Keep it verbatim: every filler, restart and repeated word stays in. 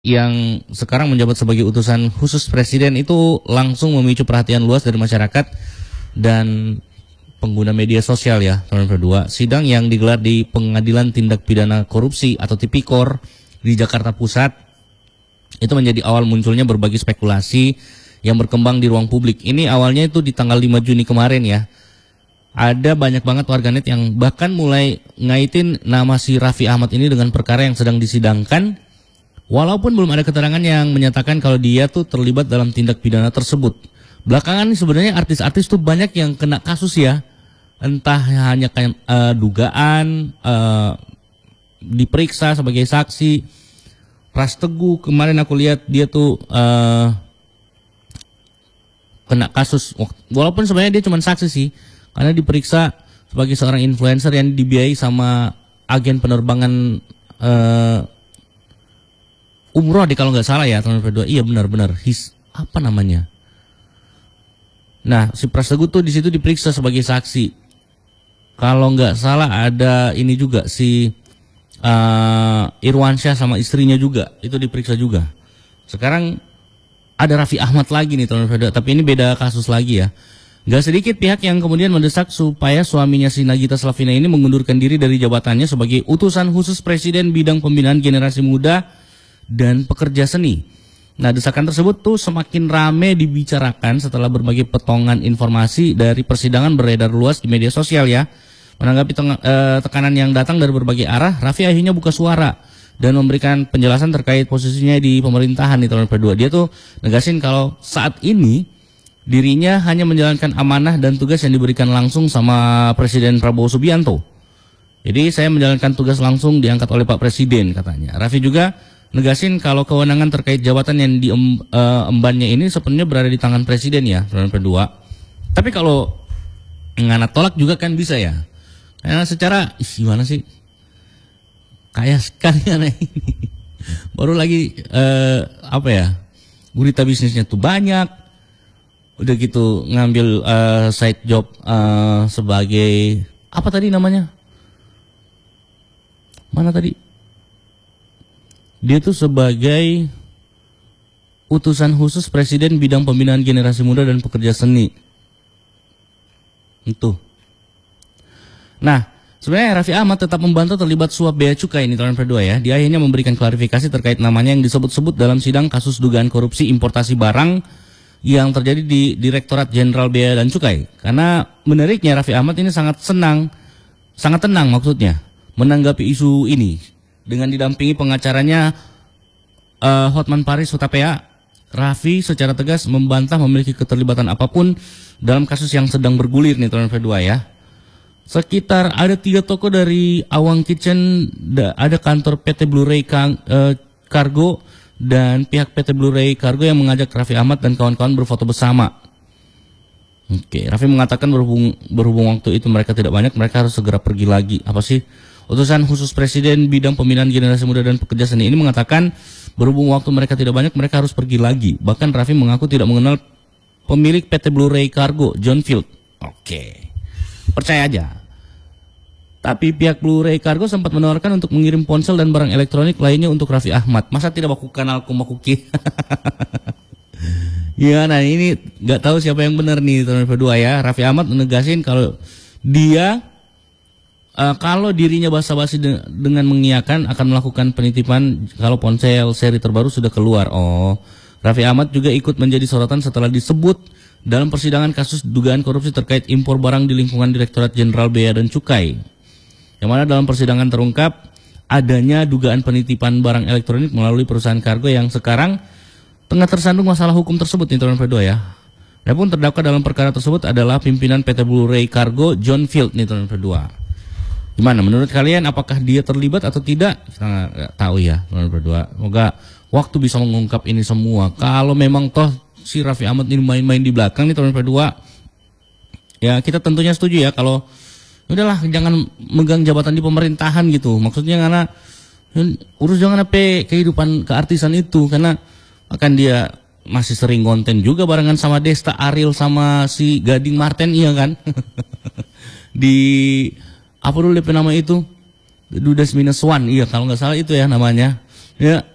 yang sekarang menjabat sebagai utusan khusus presiden itu langsung memicu perhatian luas dari masyarakat dan pengguna media sosial ya, teman-teman berdua. Sidang yang digelar di Pengadilan Tindak Pidana Korupsi atau Tipikor di Jakarta Pusat itu menjadi awal munculnya berbagai spekulasi yang berkembang di ruang publik. Ini awalnya itu di tanggal lima Juni kemarin ya. Ada banyak banget warganet yang bahkan mulai ngaitin nama si Raffi Ahmad ini dengan perkara yang sedang disidangkan. Walaupun belum ada keterangan yang menyatakan kalau dia tuh terlibat dalam tindak pidana tersebut. Belakangan ini sebenarnya artis-artis tuh banyak yang kena kasus ya. Entah hanya kayak uh, dugaan, uh, diperiksa sebagai saksi. Pras Teguh kemarin aku lihat dia tuh uh, kena kasus. Walaupun sebenarnya dia cuma saksi sih. Karena diperiksa sebagai seorang influencer yang dibiayai sama agen penerbangan uh, umroh deh kalau nggak salah ya, teman-teman berdua. Iya benar-benar. His apa namanya? Nah, si Pras Teguh tuh di situ diperiksa sebagai saksi. Kalau nggak salah ada ini juga si uh, Irwansyah sama istrinya juga itu diperiksa juga. Sekarang ada Raffi Ahmad lagi nih, teman-teman berdua. Tapi ini beda kasus lagi ya. Gak sedikit pihak yang kemudian mendesak supaya suaminya si Nagita Slavina ini mengundurkan diri dari jabatannya sebagai utusan khusus presiden bidang pembinaan generasi muda dan pekerja seni. Nah, desakan tersebut tuh semakin rame dibicarakan setelah berbagai potongan informasi dari persidangan beredar luas di media sosial ya. Menanggapi eh, tekanan yang datang dari berbagai arah, Raffi akhirnya buka suara dan memberikan penjelasan terkait posisinya di pemerintahan nih tahun berdua. Dia tuh negasin kalau saat ini dirinya hanya menjalankan amanah dan tugas yang diberikan langsung sama Presiden Prabowo Subianto. Jadi saya menjalankan tugas langsung diangkat oleh Pak Presiden katanya. Raffi juga negasin kalau kewenangan terkait jabatan yang diembannya ini sepenuhnya berada di tangan Presiden ya, teman-teman berdua. Tapi kalau ngana tolak juga kan bisa ya. Karena secara ih, gimana sih? Kaya sekali anak ini. Baru lagi eh, apa ya? Gurita bisnisnya tuh banyak. Udah gitu ngambil uh, side job uh, sebagai apa tadi namanya? Mana tadi? Dia tuh sebagai utusan khusus presiden bidang pembinaan generasi muda dan pekerja seni. Itu. Nah, sebenarnya Raffi Ahmad tetap membantu terlibat suap bea cukai ini tahun berdua ya. Dia akhirnya memberikan klarifikasi terkait namanya yang disebut-sebut dalam sidang kasus dugaan korupsi importasi barang yang terjadi di Direktorat Jenderal Bea dan Cukai. Karena menariknya Raffi Ahmad ini sangat senang, sangat tenang maksudnya menanggapi isu ini dengan didampingi pengacaranya uh, Hotman Paris Hutapea. Raffi secara tegas membantah memiliki keterlibatan apapun dalam kasus yang sedang bergulir nih tahun kedua ya. Sekitar ada tiga toko dari Awang Kitchen, ada kantor P T Blu-ray uh, Cargo dan pihak P T Blu-ray Cargo yang mengajak Raffi Ahmad dan kawan-kawan berfoto bersama. Oke, Raffi mengatakan berhubung, berhubung waktu itu mereka tidak banyak, mereka harus segera pergi lagi. Apa sih? Utusan khusus presiden bidang pembinaan generasi muda dan pekerja seni ini mengatakan berhubung waktu mereka tidak banyak, mereka harus pergi lagi. Bahkan Raffi mengaku tidak mengenal pemilik P T Blu-ray Cargo, John Field. Oke, percaya aja. Tapi pihak Blu-ray Cargo sempat menawarkan untuk mengirim ponsel dan barang elektronik lainnya untuk Raffi Ahmad. Masa tidak baku kanal kumakuki? Ya, nah ini nggak tahu siapa yang benar nih tahun kedua ya. Raffi Ahmad menegasin kalau dia uh, kalau dirinya basa-basi de dengan mengiyakan akan melakukan penitipan kalau ponsel seri terbaru sudah keluar. Oh, Raffi Ahmad juga ikut menjadi sorotan setelah disebut dalam persidangan kasus dugaan korupsi terkait impor barang di lingkungan Direktorat Jenderal Bea dan Cukai. Yang mana dalam persidangan terungkap adanya dugaan penitipan barang elektronik melalui perusahaan kargo yang sekarang tengah tersandung masalah hukum tersebut nih teman kedua ya. Adapun terdakwa dalam perkara tersebut adalah pimpinan P T Blu-ray Cargo John Field nih teman kedua. Gimana menurut kalian, apakah dia terlibat atau tidak? Kita nggak tahu ya teman berdua. Semoga waktu bisa mengungkap ini semua. Kalau memang toh si Raffi Ahmad ini main-main di belakang nih teman berdua, ya kita tentunya setuju ya kalau udahlah jangan megang jabatan di pemerintahan gitu. Maksudnya karena urus jangan apa kehidupan keartisan itu, karena akan dia masih sering konten juga barengan sama Desta Ariel sama si Gading Marten iya kan. Di apa dulu D P nama itu? Dudas minus one, iya kalau nggak salah itu ya namanya. Ya